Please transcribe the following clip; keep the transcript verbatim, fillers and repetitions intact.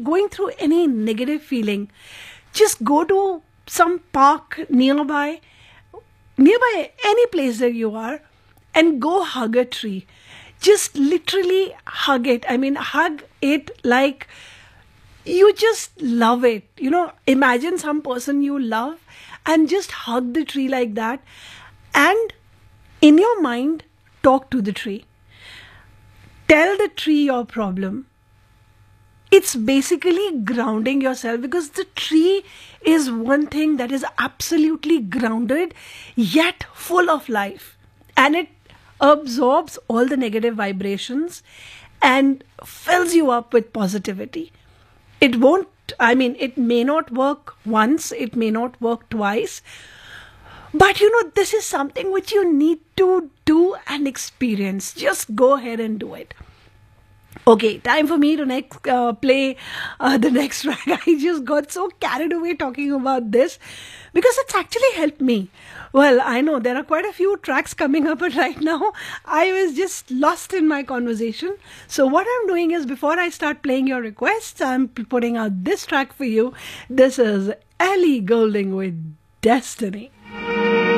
going through any negative feeling, just go to some park nearby, nearby any place that you are, and go hug a tree. Just literally hug it. I mean, hug it like you just love it. You know, imagine some person you love and just hug the tree like that. And in your mind, talk to the tree. Tell the tree your problem. It's basically grounding yourself, because the tree is one thing that is absolutely grounded yet full of life, and it absorbs all the negative vibrations and fills you up with positivity. It won't, I mean, it may not work once, it may not work twice, but you know, this is something which you need to do and experience. Just go ahead and do it. Okay, time for me to next uh, play uh, the next track. I just got so carried away talking about this because it's actually helped me. Well, I know there are quite a few tracks coming up, but right now I was just lost in my conversation. So what I'm doing is, before I start playing your requests, I'm putting out this track for you. This is Ellie Goulding with Destiny.